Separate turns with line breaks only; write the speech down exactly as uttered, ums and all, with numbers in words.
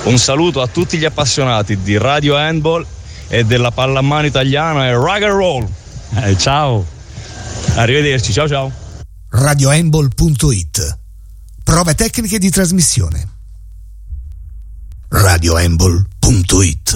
Un saluto a tutti gli appassionati di Radio Handball e della pallamano italiana e rock and roll.
Eh, ciao.
Arrivederci, ciao ciao.
radio handball punto it. Prove tecniche di trasmissione. radio handball punto it